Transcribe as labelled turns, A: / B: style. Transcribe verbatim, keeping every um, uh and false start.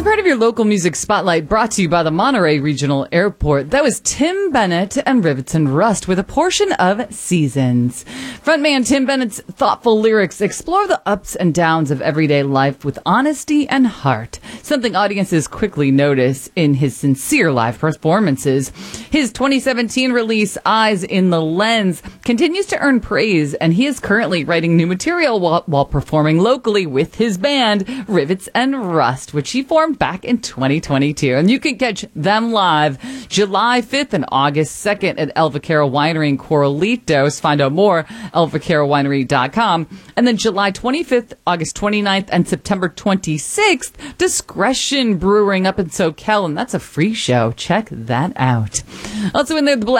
A: part of your local music spotlight brought to you by the Monterey Regional Airport. That was Tim Bennett and Rivets and Rust with a portion of Seasons. Frontman Tim Bennett's thoughtful lyrics explore the ups and downs of everyday life with honesty and heart, something audiences quickly notice in his sincere live performances. His twenty seventeen release, Eyes in the Lens, continues to earn praise, and he is currently writing new material while, while performing locally with his band, Rivets and Rust, which he formed back in twenty twenty-two. And you can catch them live July fifth and August second at El Vaquero Winery in Corralitos. Find out more, el vaquero winery dot com. And then July twenty-fifth, August twenty-ninth, and September twenty-sixth, Discretion Brewing up in SoCal, and that's a free show. Check that out. Also in there, the